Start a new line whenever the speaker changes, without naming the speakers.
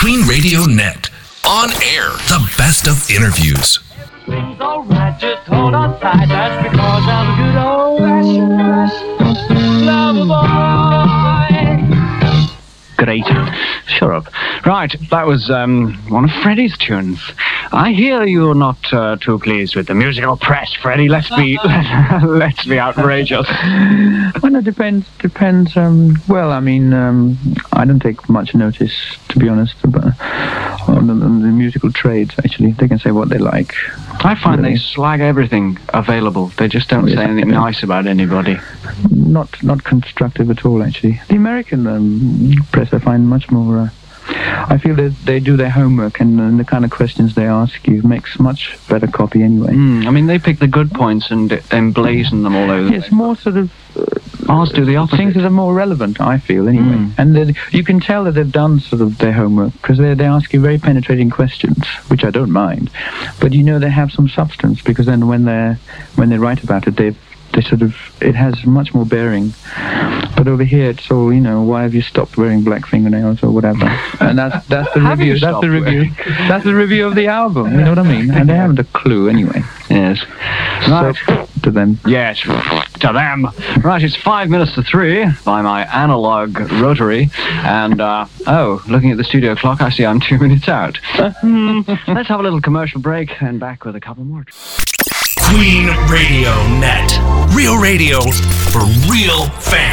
Queen Radio Net. On air, the best of interviews.
Everything's alright, just hold on tight. That's because I'm a good old-fashioned lover boy.
Great. Shut up. Right, that was one of Freddie's tunes. I hear you're not too pleased with the musical press, Freddie. Let's be outrageous.
Well, it depends. Well, I mean, I don't take much notice, to be honest, but on the musical trades. Actually, they can say what they like.
I find they slag everything available. They just don't say anything nice about anybody.
Not constructive at all, actually. The American press, I find much more. I feel that they do their homework, and the kind of questions they ask you makes much better copy anyway.
I mean, they pick the good points and emblazon them all over.
It's more sort of.
Ours do the opposite.
Things that are more relevant, I feel, anyway. And you can tell that they've done sort of their homework, because they ask you very penetrating questions, which I don't mind. But you know they have some substance, because then when they write about it, they sort of, it has much more bearing. But over here, it's all, why have you stopped wearing black fingernails or whatever? And that's the review. That's the review. That's the review of the album. You know what I mean? And they haven't a clue anyway.
Yes. Right.
So, to them.
Yes, to them. Right, it's 5 minutes to 3 by my analog rotary. And, looking at the studio clock, I see I'm 2 minutes out. Let's have a little commercial break and back with a couple more.
Queen Radio Net. Real radio for real fans.